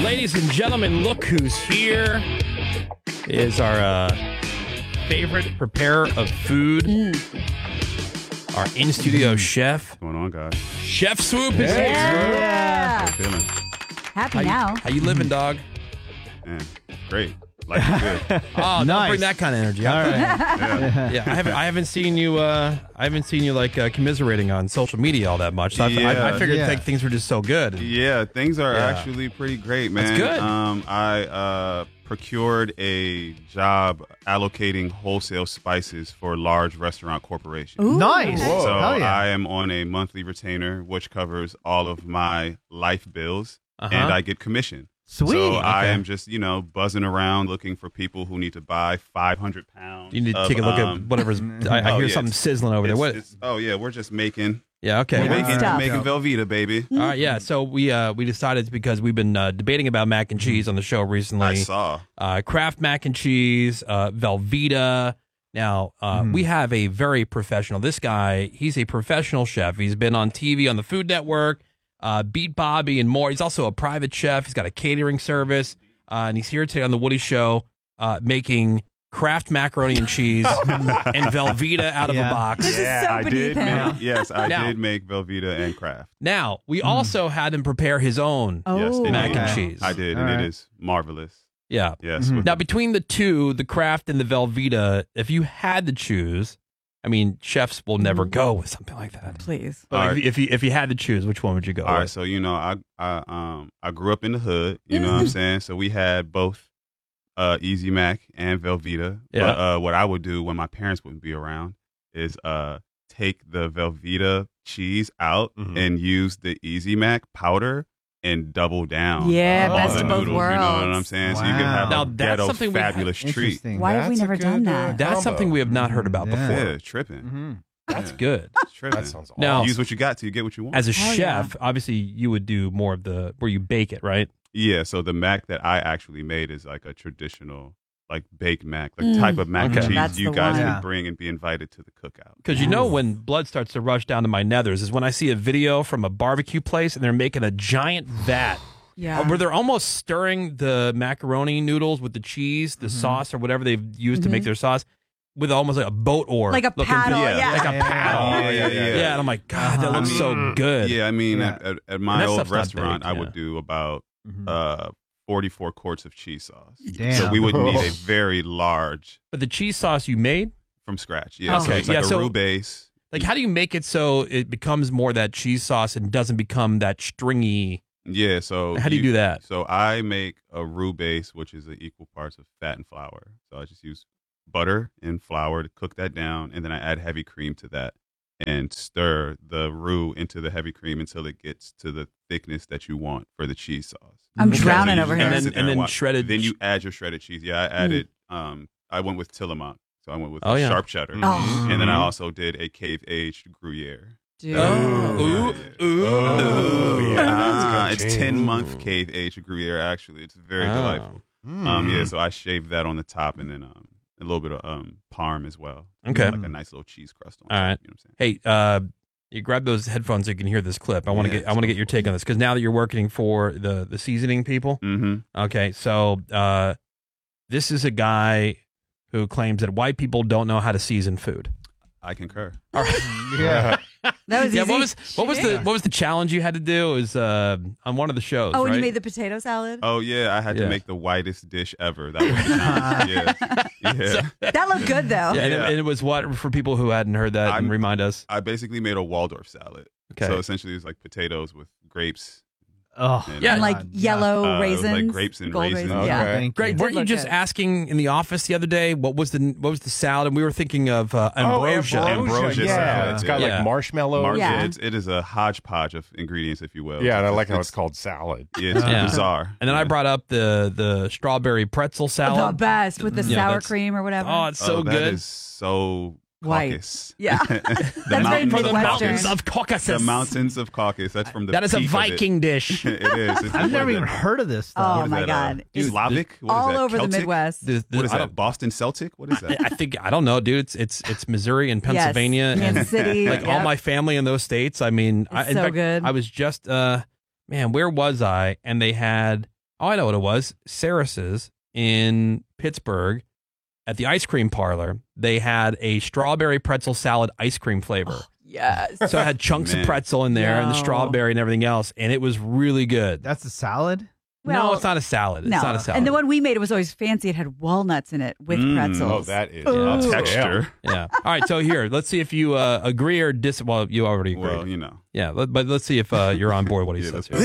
Ladies and gentlemen, look who's here. Is our favorite preparer of food, our in-studio chef. What's going on, guys? Chef Swoop is here. How you feeling? Happy now. How you living, dog? Man, great. Life is good. Oh, don't bring that kind of energy. All right. Yeah. I haven't seen you. I haven't seen you like commiserating on social media all that much. So I figured like, things were just so good. Yeah, things are actually pretty great, man. That's good. I procured a job allocating wholesale spices for large restaurant corporations. Ooh. Nice. So Hell yeah. I am on a monthly retainer, which covers all of my life bills, and I get commission. Sweet. So I am just, buzzing around looking for people who need to buy 500 pounds. You need to take a look at whatever's. I hear something sizzling over there. What? We're just making. Yeah. Okay. We're making stuff. Velveeta, baby. All right. Yeah. So we decided because we've been debating about mac and cheese on the show recently. I saw. Kraft mac and cheese, Velveeta. Now, we have a very professional. This guy, he's a professional chef. He's been on TV on the Food Network, Beat Bobby, and more. He's also a private chef. He's got a catering service, and he's here today on the Woody Show making Kraft macaroni and cheese and Velveeta out of a box. This is so beneath him. I did make Velveeta and Kraft. Now, we also had him prepare his own Yes, mac indeed. and cheese. I did, All and right. it is marvelous. Yeah. Yes. Now, between the two, the Kraft and the Velveeta, if you had to choose, I mean, chefs will never go with something like that. Please. But All right. if you had to choose, which one would you go All right, with? so I grew up in the hood. You know what I'm saying? So we had both Easy Mac and Velveeta. Yeah. But what I would do when my parents wouldn't be around is take the Velveeta cheese out and use the Easy Mac powder and double down. Yeah, on best the of both noodles, worlds. You know what I'm saying? So you can have Now, a that's ghetto something we have- fabulous treat. Interesting. Why have we never done that? That's something we have not heard about before. Yeah, tripping. That's good. It's tripping. That sounds awesome. Now, Use what you got till you get what you want. as a Hell chef, obviously you would do more of the where you bake it, right? Yeah, so the mac that I actually made is like a traditional, like baked mac, like type of mac Okay. and cheese That's you the guys one. can Yeah. bring and be invited to the cookout. Because when blood starts to rush down to my nethers is when I see a video from a barbecue place and they're making a giant vat Yeah. where they're almost stirring the macaroni noodles with the cheese, the sauce, or whatever they've used to make their sauce with almost like a boat oar. Like a looking- paddle, yeah. yeah. Like a paddle. Yeah. Yeah, and I'm like, God, that looks so good. Yeah, I mean, Yeah. at And my that old stuff's not restaurant, baked, I yeah. would do about 44 quarts of cheese sauce. Damn. So we would need a very large But the cheese sauce you made, from scratch. Yeah, so Okay. it's like Yeah, a so- roux base. like, how do you make it so it becomes more that cheese sauce and doesn't become that stringy? Yeah, so How do you do that? So I make a roux base, which is equal parts of fat and flour. So I just use butter and flour to cook that down, and then I add heavy cream to that and stir the roux into the heavy cream until it gets to the thickness that you want for the cheese sauce. I'm Okay. drowning You over just here. gotta And sit there then watch. shredded- Then you add your shredded cheese. Yeah, I added. I went with Tillamook, so I went with Oh, yeah. sharp cheddar, Oh. and then I also did a cave aged Gruyere. Dude. Ooh. It's 10-month cave aged Gruyere. Actually, it's very delightful. Yeah, so I shaved that on the top, and then a little bit of parm as well. Okay. like a nice little cheese crust on. All top, right. you know what I'm saying? Hey, you grab those headphones so you can hear this clip. I want to get your take on this because now that you're working for the seasoning people. Okay, so this is a guy who claims that white people don't know how to season food. I concur. All right. Yeah. That was Yeah, easy. what was the challenge you had to do? It was on one of the shows. Oh, right? and you made the potato salad? Oh yeah, I had Yeah. to make the whitest dish ever. That was the challenge. Yeah. That looked good, though. Yeah, and, Yeah. and it was what for people who hadn't heard that and remind us. I basically made a Waldorf salad. Okay. So essentially, it's like potatoes with grapes. Oh. And, Yeah. And like yellow it was raisins. like grapes and gold raisins. Yeah. Okay. Thank Greg, you. weren't you look just good. asking in the office the other day what was the salad? And we were thinking of ambrosia. Ambrosia Yeah, salad, it's got yeah. like marshmallows. Yeah. It is a hodgepodge of ingredients, if you will. Yeah, and I like how it's called salad. Yeah, it's Yeah. bizarre. And then I brought up the strawberry pretzel The salad. best with the Yeah, sour that's- cream or whatever. Oh, it's so That good. is so White. caucus. Yeah. the That's very mountains For the of Midwestern. mountains caucus. of Caucasus. The mountains of caucus. That's from the That is a peak of it. Viking dish. It is. It's, I've never even heard of this stuff. Oh, what is my that, God. It's Slavic? What is all that? over Celtic? the Midwest. What is I that? don't- Boston Celtic? What is that? I don't know, dude. It's Missouri and Pennsylvania Yes. and Kansas City. like all Yep. my family in those states. I mean, It's in so fact, good. I was just man, where was I? And they had Oh, I know what it was. Sarris's in Pittsburgh at the ice cream parlor. They had a strawberry pretzel salad ice cream flavor. Yes. So it had chunks of Man. pretzel in there and the No. strawberry and everything else, and it was really good. That's a salad? No, Well, it's not a salad. It's no. not a salad. And the one we made, it was always fancy. It had walnuts in it with pretzels. Oh, that is Ooh. Texture. Yeah. All right. So here, let's see if you agree or dis. Well, you already agree. Well, you know. Yeah. But let's see if you're on board what he Yeah, says let's here.